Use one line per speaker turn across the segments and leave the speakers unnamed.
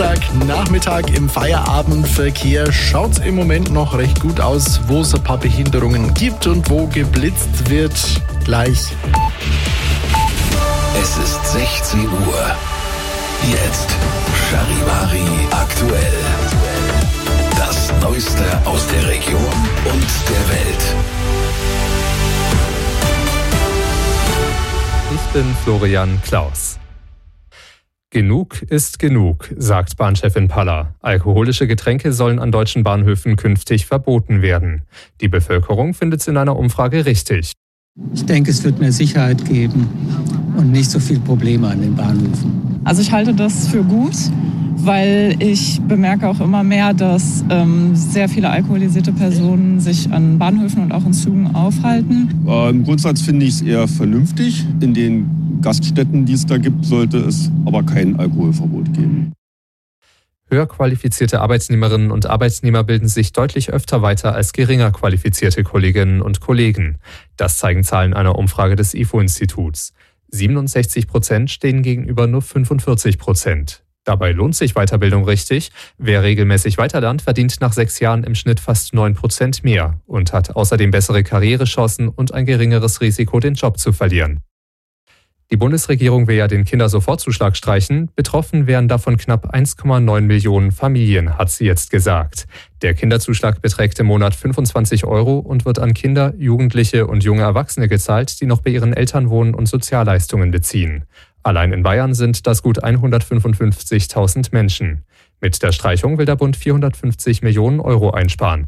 Dienstagnachmittag im Feierabendverkehr schaut's im Moment noch recht gut aus, wo es ein paar Behinderungen gibt und wo geblitzt wird. Gleich.
Es ist 16 Uhr. Jetzt Charivari aktuell. Das Neueste aus der Region und der Welt.
Ich bin Florian Klaus. Genug ist genug, sagt Bahnchefin Paller. Alkoholische Getränke sollen an deutschen Bahnhöfen künftig verboten werden. Die Bevölkerung findet es in einer Umfrage richtig.
Ich denke, es wird mehr Sicherheit geben und nicht so viele Probleme an den Bahnhöfen.
Also ich halte das für gut, weil ich bemerke auch immer mehr, dass sehr viele alkoholisierte Personen sich an Bahnhöfen und auch in Zügen aufhalten.
Im Grundsatz finde ich es eher vernünftig. In den Gaststätten, die es da gibt, sollte es aber kein Alkoholverbot geben.
Höher qualifizierte Arbeitnehmerinnen und Arbeitnehmer bilden sich deutlich öfter weiter als geringer qualifizierte Kolleginnen und Kollegen. Das zeigen Zahlen einer Umfrage des IFO-Instituts. 67% stehen gegenüber nur 45%. Dabei lohnt sich Weiterbildung richtig. Wer regelmäßig weiterlernt, verdient nach 6 Jahren im Schnitt fast 9% mehr und hat außerdem bessere Karrierechancen und ein geringeres Risiko, den Job zu verlieren. Die Bundesregierung will ja den Kindersofortzuschlag streichen. Betroffen wären davon knapp 1,9 Millionen Familien, hat sie jetzt gesagt. Der Kinderzuschlag beträgt im Monat 25 € und wird an Kinder, Jugendliche und junge Erwachsene gezahlt, die noch bei ihren Eltern wohnen und Sozialleistungen beziehen. Allein in Bayern sind das gut 155.000 Menschen. Mit der Streichung will der Bund 450 Millionen € einsparen.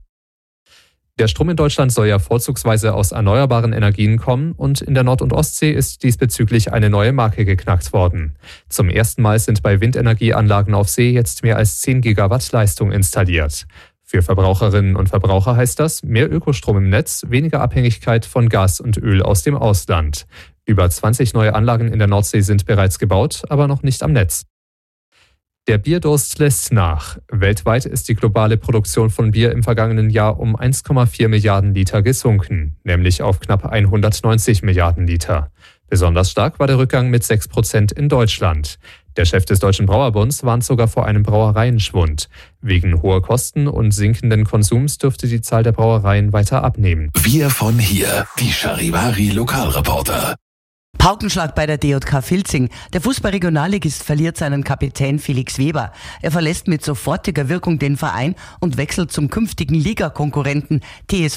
Der Strom in Deutschland soll ja vorzugsweise aus erneuerbaren Energien kommen und in der Nord- und Ostsee ist diesbezüglich eine neue Marke geknackt worden. Zum ersten Mal sind bei Windenergieanlagen auf See jetzt mehr als 10 Gigawatt Leistung installiert. Für Verbraucherinnen und Verbraucher heißt das mehr Ökostrom im Netz, weniger Abhängigkeit von Gas und Öl aus dem Ausland. Über 20 neue Anlagen in der Nordsee sind bereits gebaut, aber noch nicht am Netz. Der Bierdurst lässt nach. Weltweit ist die globale Produktion von Bier im vergangenen Jahr um 1,4 Milliarden Liter gesunken, nämlich auf knapp 190 Milliarden Liter. Besonders stark war der Rückgang mit 6% in Deutschland. Der Chef des Deutschen Brauerbunds warnt sogar vor einem Brauereienschwund. Wegen hoher Kosten und sinkenden Konsums dürfte die Zahl der Brauereien weiter abnehmen.
Wir von hier, die Charivari Lokalreporter.
Paukenschlag bei der DJK Filzing. Der Fußball-Regionalligist verliert seinen Kapitän Felix Weber. Er verlässt mit sofortiger Wirkung den Verein und wechselt zum künftigen Ligakonkurrenten TSV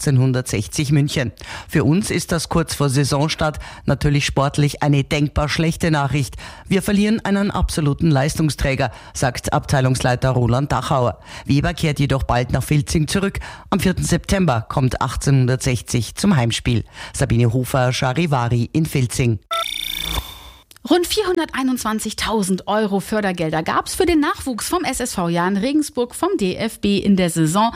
1860 München. Für uns ist das kurz vor Saisonstart natürlich sportlich eine denkbar schlechte Nachricht. Wir verlieren einen absoluten Leistungsträger, sagt Abteilungsleiter Roland Dachauer. Weber kehrt jedoch bald nach Filzing zurück. Am 4. September kommt 1860 zum Heimspiel. Sabine Hofer, Charivari in Filzing.
Rund 421.000 € Fördergelder gab es für den Nachwuchs vom SSV Jahn Regensburg vom DFB in der Saison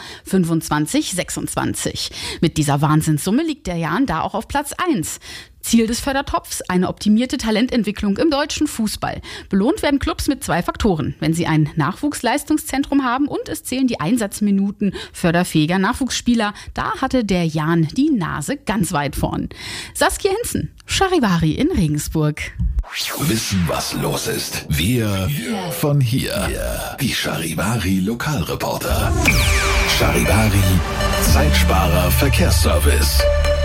25/26. Mit dieser Wahnsinnssumme liegt der Jahn da auch auf Platz 1. Ziel des Fördertopfs: eine optimierte Talententwicklung im deutschen Fußball. Belohnt werden Clubs mit 2 Faktoren: wenn sie ein Nachwuchsleistungszentrum haben und es zählen die Einsatzminuten förderfähiger Nachwuchsspieler. Da hatte der Jahn die Nase ganz weit vorn. Saskia Hensen, Charivari in Regensburg.
Wissen, was los ist. Wir von hier. Die Charivari Lokalreporter. Charivari, Zeitsparer Verkehrsservice.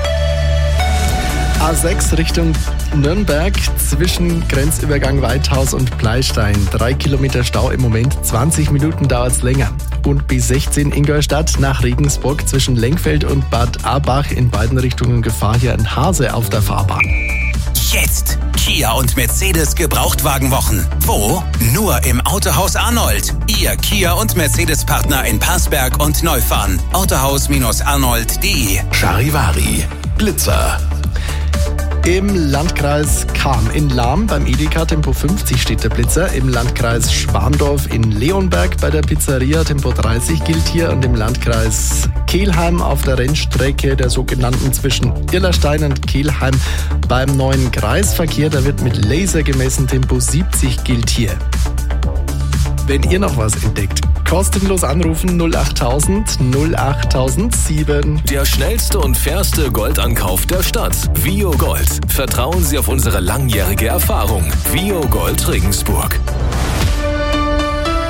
A6 Richtung Nürnberg zwischen Grenzübergang Weithaus und Pleystein. 3 Kilometer Stau im Moment, 20 Minuten dauert es länger. Und B16 Ingolstadt nach Regensburg zwischen Lenkfeld und Bad Abach in beiden Richtungen Gefahr, hier ein Hase auf der Fahrbahn.
Jetzt Kia und Mercedes Gebrauchtwagenwochen. Wo? Nur im Autohaus Arnold. Ihr Kia und Mercedes Partner in Passberg und Neufahren. Autohaus-arnold.de.
Charivari, Blitzer.
Im Landkreis Cham in Lahm beim Edeka Tempo 50 steht der Blitzer. Im Landkreis Schwandorf in Leonberg bei der Pizzeria Tempo 30 gilt hier. Und im Landkreis Kelheim auf der Rennstrecke der sogenannten zwischen Irlerstein und Kelheim beim neuen Kreisverkehr. Da wird mit Laser gemessen, Tempo 70 gilt hier. Wenn ihr noch was entdeckt, kostenlos anrufen 08000 08007.
Der schnellste und fairste Goldankauf der Stadt. Vio Gold. Vertrauen Sie auf unsere langjährige Erfahrung. Vio Gold Regensburg.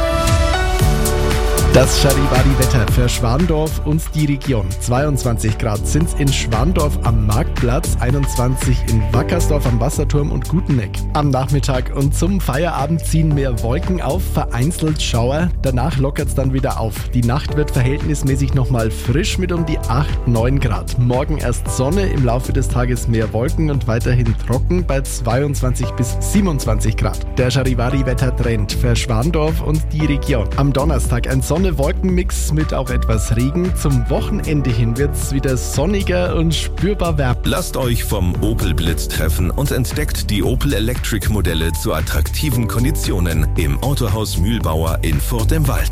Das Charivari-Wetter für Schwandorf und die Region. 22 Grad sind es in Schwandorf am Marktplatz, 21 in Wackersdorf am Wasserturm und Guteneck. Am Nachmittag und zum Feierabend ziehen mehr Wolken auf, vereinzelt Schauer. Danach lockert es dann wieder auf. Die Nacht wird verhältnismäßig nochmal frisch mit um die 8-9 Grad. Morgen erst Sonne, im Laufe des Tages mehr Wolken und weiterhin trocken bei 22 bis 27 Grad. Der Charivari-Wettertrend für Schwandorf und die Region. Am Donnerstag ein Sonne-Wolken-Mix mit auch etwas Regen. Zum Wochenende hin wird es wieder sonniger und spürbar wärmer.
Lasst euch vom Opel Blitz treffen und entdeckt die Opel Electric Modelle zu attraktiven Konditionen im Autohaus Mühlbauer in Furt im Wald.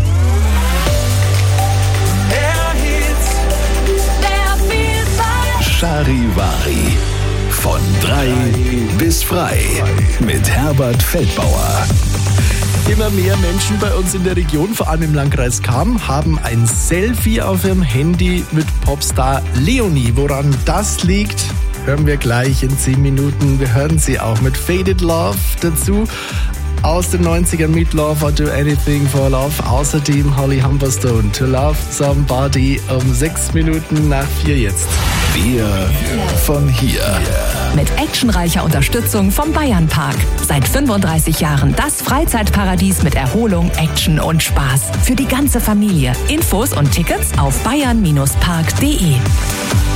Charivari. Von 3 bis frei. Mit Herbert Feldbauer.
Immer mehr Menschen bei uns in der Region, vor allem im Landkreis Cham, haben ein Selfie auf ihrem Handy mit Popstar Leonie. Woran das liegt, hören wir gleich in 10 Minuten. Wir hören sie auch mit Faded Love dazu. Aus den 90ern Meat Love or Do Anything for Love. Außerdem Holly Humberstone, To Love Somebody, um 6 Minuten nach 4 jetzt.
Wir von hier.
Mit actionreicher Unterstützung vom Bayernpark. Seit 35 Jahren das Freizeitparadies mit Erholung, Action und Spaß. Für die ganze Familie. Infos und Tickets auf bayern-park.de.